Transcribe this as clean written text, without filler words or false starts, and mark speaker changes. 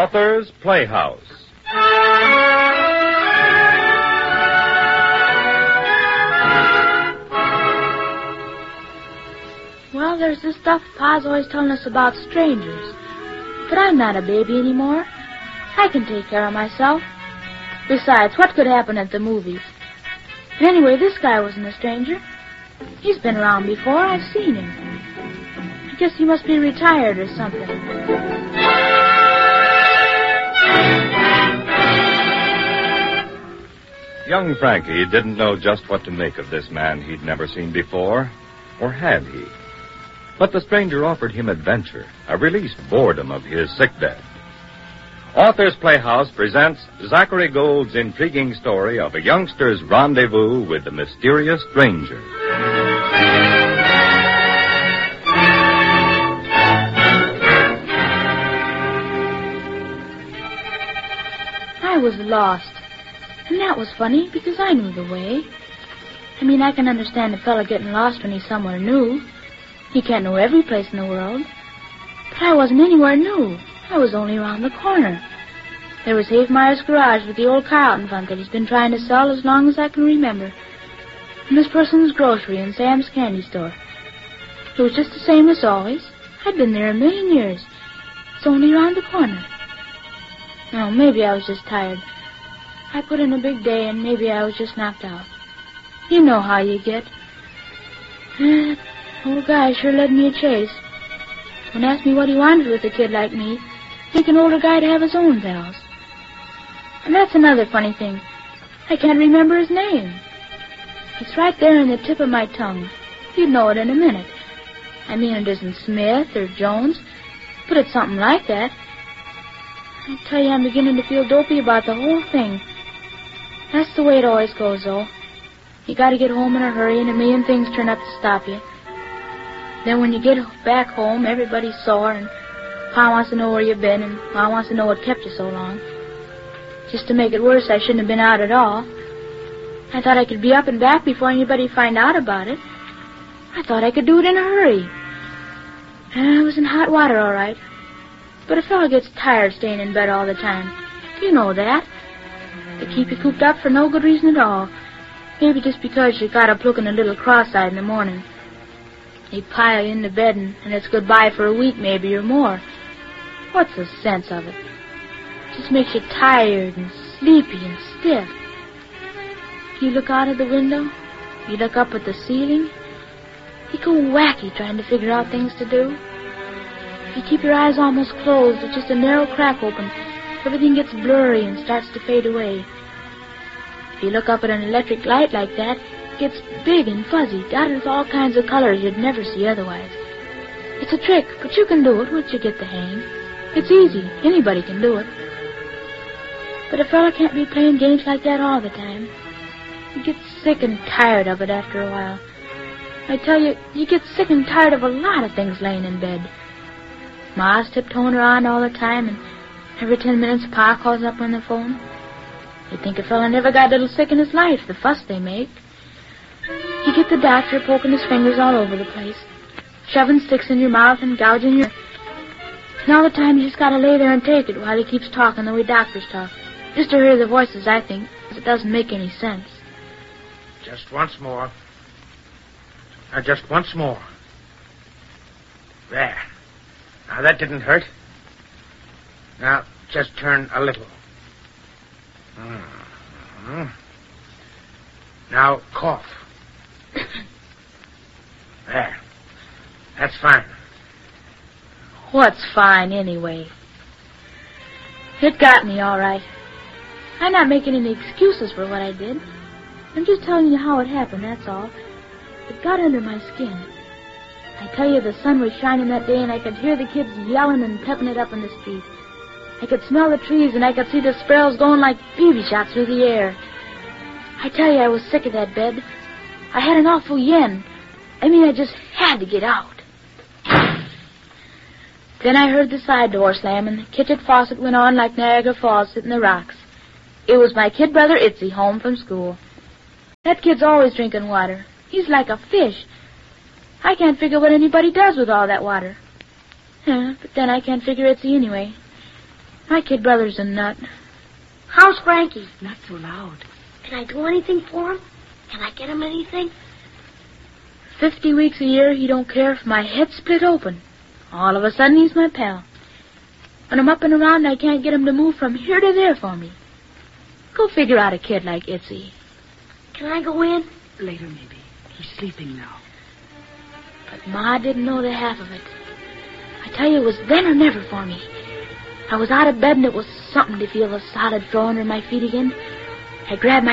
Speaker 1: Author's Playhouse.
Speaker 2: Well, there's this stuff Pa's always telling us about strangers. But I'm not a baby anymore. I can take care of myself. Besides, what could happen at the movies? And anyway, this guy wasn't a stranger. He's been around before. I've seen him. I guess he must be retired or something.
Speaker 1: Young Frankie didn't know just what to make of this man he'd never seen before, or had he? But the stranger offered him adventure, a released boredom of his sickbed. Author's Playhouse presents Zachary Gould's intriguing story of a youngster's rendezvous with the mysterious stranger.
Speaker 2: I was lost. And that was funny, because I knew the way. I mean, I can understand a fellow getting lost when he's somewhere new. He can't know every place in the world. But I wasn't anywhere new. I was only around the corner. There was Havemeyer's garage with the old car out in front that he's been trying to sell as long as I can remember. And Miss Person's grocery and Sam's candy store. It was just the same as always. I'd been there a million years. It's only around the corner. Oh, maybe I was just tired. I put in a big day, and maybe I was just knocked out. You know how you get. Old guy sure led me a chase. Don't ask me what he wanted with a kid like me. Take an older guy to have his own pals. And that's another funny thing. I can't remember his name. It's right there in the tip of my tongue. You'd know it in a minute. I mean, it isn't Smith or Jones, but it's something like that. I tell you, I'm beginning to feel dopey about the whole thing. That's the way it always goes, though. You gotta get home in a hurry, and a million things turn up to stop you. Then when you get back home, everybody's sore, and Pa wants to know where you've been, and Ma wants to know what kept you so long. Just to make it worse, I shouldn't have been out at all. I thought I could be up and back before anybody find out about it. I thought I could do it in a hurry. And I was in hot water, all right. But a fellow gets tired staying in bed all the time. You know that. They keep you cooped up for no good reason at all. Maybe just because you got up looking a little cross-eyed in the morning. They pile you into bed, and it's goodbye for a week, maybe, or more. What's the sense of it? It just makes you tired and sleepy and stiff. You look out of the window, you look up at the ceiling, you go wacky trying to figure out things to do. If you keep your eyes almost closed, it's just a narrow crack open. Everything gets blurry and starts to fade away. If you look up at an electric light like that, it gets big and fuzzy, dotted with all kinds of colors you'd never see otherwise. It's a trick, but you can do it once you get the hang. It's easy. Anybody can do it. But a fella can't be playing games like that all the time. You get sick and tired of it after a while. I tell you, you get sick and tired of a lot of things laying in bed. Ma's tiptoeing around all the time, and every 10 minutes Pa calls up on the phone. You'd think a fella never got a little sick in his life, the fuss they make. You get the doctor poking his fingers all over the place, shoving sticks in your mouth and gouging your... And all the time you just gotta lay there and take it while he keeps talking the way doctors talk. Just to hear the voices, I think, because it doesn't make any sense.
Speaker 3: Just once more. Now, just once more. There. Now, that didn't hurt. Now, just turn a little. Mm-hmm. Now, cough. There. That's fine.
Speaker 2: What's fine, anyway? It got me, all right. I'm not making any excuses for what I did. I'm just telling you how it happened, that's all. It got under my skin. I tell you, the sun was shining that day, and I could hear the kids yelling and pepping it up in the street. I could smell the trees, and I could see the sparrows going like BB shots through the air. I tell you, I was sick of that bed. I had an awful yen. I mean, I just had to get out. Then I heard the side door slam, and the kitchen faucet went on like Niagara Falls sitting the rocks. It was my kid brother Itzy home from school. That kid's always drinking water. He's like a fish. I can't figure what anybody does with all that water. But then I can't figure Itzy anyway. My kid brother's a nut.
Speaker 4: How's Frankie?
Speaker 5: Not so loud.
Speaker 4: Can I do anything for him? Can I get him anything?
Speaker 2: 50 weeks a year, he don't care if my head's split open. All of a sudden, he's my pal. When I'm up and around, I can't get him to move from here to there for me. Go figure out a kid like Itzy.
Speaker 4: Can I go in?
Speaker 5: Later, maybe. He's sleeping now.
Speaker 2: But Ma didn't know the half of it. I tell you, it was then or never for me. I was out of bed, and it was something to feel the solid floor under my feet again. I grabbed my